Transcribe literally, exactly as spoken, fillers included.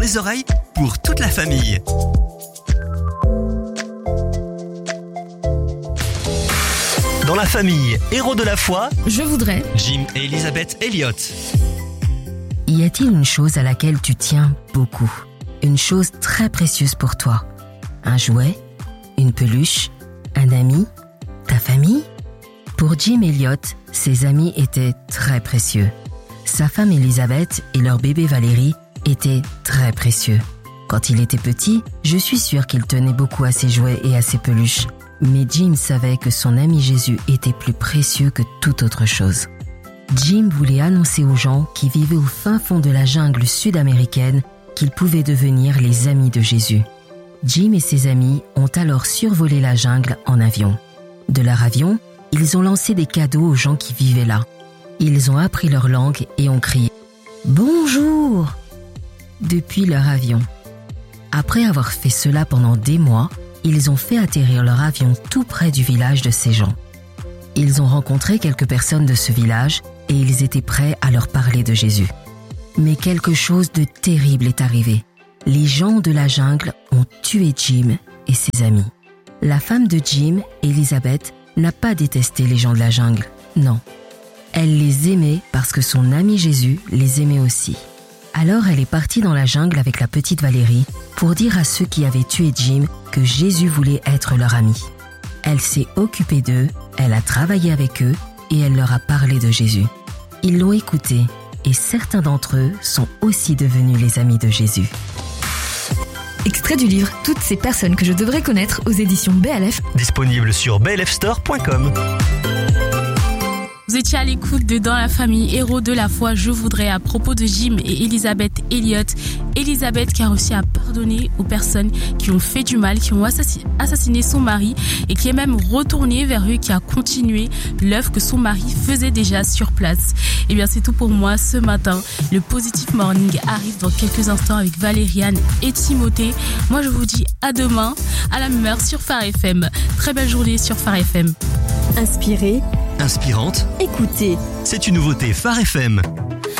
les oreilles pour toute la famille. Dans la famille Héros de la foi, je voudrais Jim et Elisabeth Elliott. Y a-t-il une chose à laquelle tu tiens beaucoup? Une chose très précieuse pour toi? Un jouet? Une peluche? Un ami? Ta famille? Pour Jim Elliott, ses amis étaient très précieux. Sa femme Elisabeth et leur bébé Valérie étaient très précieux. Quand il était petit, je suis sûre qu'il tenait beaucoup à ses jouets et à ses peluches. Mais Jim savait que son ami Jésus était plus précieux que toute autre chose. Jim voulait annoncer aux gens qui vivaient au fin fond de la jungle sud-américaine qu'ils pouvaient devenir les amis de Jésus. Jim et ses amis ont alors survolé la jungle en avion. De leur avion, ils ont lancé des cadeaux aux gens qui vivaient là. Ils ont appris leur langue et ont crié « Bonjour !» depuis leur avion. Après avoir fait cela pendant des mois, ils ont fait atterrir leur avion tout près du village de ces gens. Ils ont rencontré quelques personnes de ce village et ils étaient prêts à leur parler de Jésus. Mais quelque chose de terrible est arrivé. Les gens de la jungle ont tué Jim et ses amis. La femme de Jim, Elisabeth, n'a pas détesté les gens de la jungle. Non. Elle les aimait parce que son ami Jésus les aimait aussi. Alors elle est partie dans la jungle avec la petite Valérie pour dire à ceux qui avaient tué Jim que Jésus voulait être leur ami. Elle s'est occupée d'eux, elle a travaillé avec eux et elle leur a parlé de Jésus. Ils l'ont écouté et certains d'entre eux sont aussi devenus les amis de Jésus. Extrait du livre « Toutes ces personnes que je devrais connaître » aux éditions B L F. Disponible sur b l f store point com. Vous étiez à l'écoute de Dans la famille Héros de la foi, je voudrais à propos de Jim et Elisabeth Elliott. Elisabeth qui a réussi à pardonner aux personnes qui ont fait du mal, qui ont assassiné son mari et qui est même retournée vers eux, qui a continué l'œuvre que son mari faisait déjà sur place. Et bien c'est tout pour moi ce matin. Le Positive Morning arrive dans quelques instants avec Valériane et Timothée. Moi je vous dis à demain à la même heure sur Phare F M. Très belle journée sur Phare F M. Inspirée, inspirante, écoutez. C'est une nouveauté Phare F M.